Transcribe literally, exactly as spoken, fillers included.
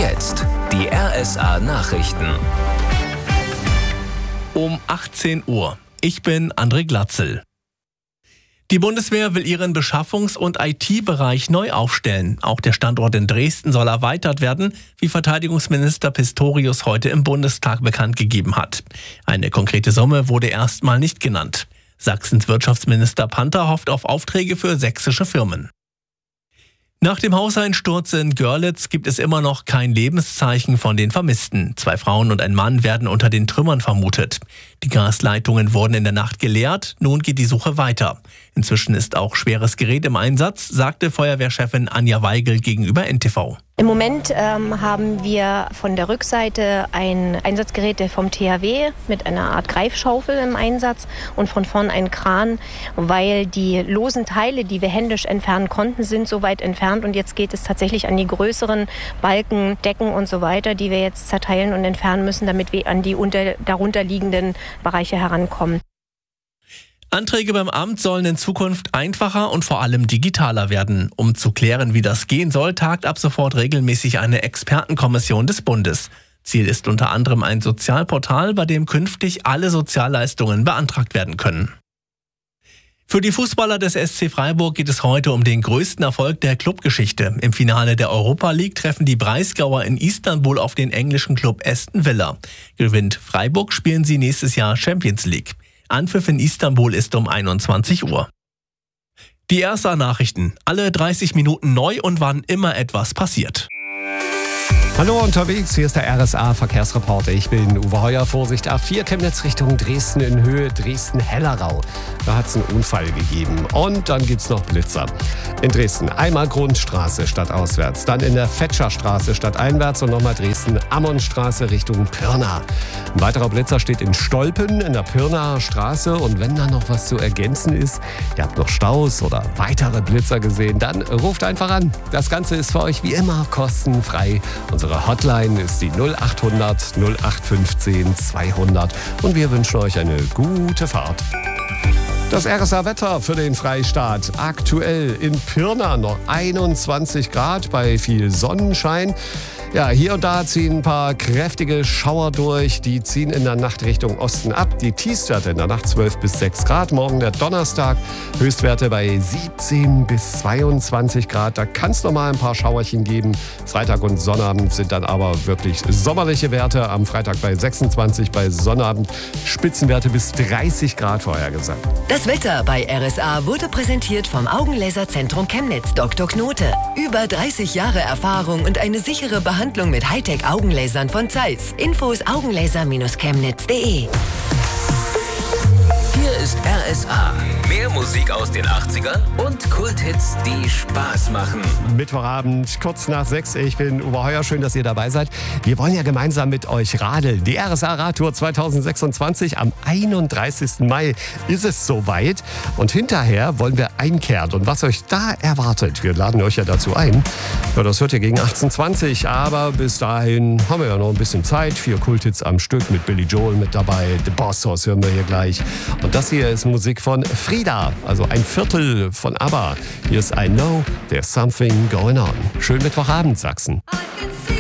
jetzt die R S A-Nachrichten. Um achtzehn Uhr. Ich bin André Glatzel. Die Bundeswehr will ihren Beschaffungs- und I T-Bereich neu aufstellen. Auch der Standort in Dresden soll erweitert werden, wie Verteidigungsminister Pistorius heute im Bundestag bekannt gegeben hat. Eine konkrete Summe wurde erstmal nicht genannt. Sachsens Wirtschaftsminister Panther hofft auf Aufträge für sächsische Firmen. Nach dem Hauseinsturz in Görlitz gibt es immer noch kein Lebenszeichen von den Vermissten. Zwei Frauen und ein Mann werden unter den Trümmern vermutet. Die Gasleitungen wurden in der Nacht geleert, nun geht die Suche weiter. Inzwischen ist auch schweres Gerät im Einsatz, sagte Feuerwehrchefin Anja Weigel gegenüber N T V. Im Moment ähm, haben wir von der Rückseite ein Einsatzgerät vom T H W mit einer Art Greifschaufel im Einsatz und von vorn einen Kran, weil die losen Teile, die wir händisch entfernen konnten, sind so weit entfernt und jetzt geht es tatsächlich an die größeren Balken, Decken und so weiter, die wir jetzt zerteilen und entfernen müssen, damit wir an die unter, darunter liegenden Bereiche herankommen. Anträge beim Amt sollen in Zukunft einfacher und vor allem digitaler werden. Um zu klären, wie das gehen soll, tagt ab sofort regelmäßig eine Expertenkommission des Bundes. Ziel ist unter anderem ein Sozialportal, bei dem künftig alle Sozialleistungen beantragt werden können. Für die Fußballer des S C Freiburg geht es heute um den größten Erfolg der Clubgeschichte. Im Finale der Europa League treffen die Breisgauer in Istanbul auf den englischen Club Aston Villa. Gewinnt Freiburg, spielen sie nächstes Jahr Champions League. Anpfiff in Istanbul ist um einundzwanzig Uhr. Die R S A-Nachrichten. Alle dreißig Minuten neu und wann immer etwas passiert. Hallo unterwegs, hier ist der R S A-Verkehrsreporter. Ich bin Uwe Heuer. Vorsicht, A vier Chemnitz Richtung Dresden in Höhe Dresden-Hellerau. Da hat es einen Unfall gegeben. Und dann gibt's noch Blitzer. In Dresden einmal Grundstraße stadtauswärts, dann in der Fetscherstraße stadteinwärts und nochmal Dresden-Ammonstraße Richtung Pirna. Ein weiterer Blitzer steht in Stolpen in der Pirnaer Straße. Und wenn da noch was zu ergänzen ist, ihr habt noch Staus oder weitere Blitzer gesehen, dann ruft einfach an. Das Ganze ist für euch wie immer kostenfrei. Unsere Hotline ist die null acht hundert null acht fünfzehn zweihundert und wir wünschen euch eine gute Fahrt. Das R S A-Wetter für den Freistaat. Aktuell in Pirna noch einundzwanzig Grad bei viel Sonnenschein. Ja, hier und da ziehen ein paar kräftige Schauer durch. Die ziehen in der Nacht Richtung Osten ab. Die Tiefstwerte in der Nacht zwölf bis sechs Grad. Morgen der Donnerstag. Höchstwerte bei siebzehn bis zweiundzwanzig Grad. Da kann es noch mal ein paar Schauerchen geben. Freitag und Sonnabend sind dann aber wirklich sommerliche Werte. Am Freitag bei sechsundzwanzig, bei Sonnabend Spitzenwerte bis dreißig Grad vorhergesagt. Das Wetter bei R S A wurde präsentiert vom Augenlaserzentrum Chemnitz Doktor Knote. Über dreißig Jahre Erfahrung und eine sichere Behandlung mit Hightech-Augenlasern von Zeiss. Infos augenlaser Bindestrich chemnitz punkt de. Hier ist R S A. Mehr Musik aus den achtzigern und Kulthits, die Spaß machen. Mittwochabend, kurz nach sechs. Ich bin Uwe Heuer. Schön, dass ihr dabei seid. Wir wollen ja gemeinsam mit euch radeln. Die R S A-Radtour zweitausendsechsundzwanzig. Am einunddreißigsten Mai ist es soweit. Und hinterher wollen wir einkehren. Und was euch da erwartet, wir laden euch ja dazu ein. Ja, das hört ihr gegen achtzehn Uhr zwanzig. Aber bis dahin haben wir ja noch ein bisschen Zeit. Vier Kulthits am Stück mit Billy Joel mit dabei. The Boss Hoss hören wir hier gleich. Und das hier ist Musik von Frida, also ein Viertel von ABBA. Hier ist I Know There's Something Going On. Schönen Mittwochabend, Sachsen. I can